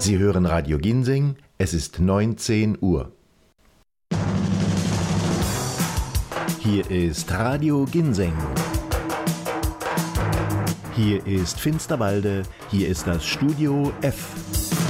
Sie hören Radio Ginseng, es ist 19 Uhr. Hier ist Radio Ginseng. Hier ist Finsterwalde, hier ist das Studio F.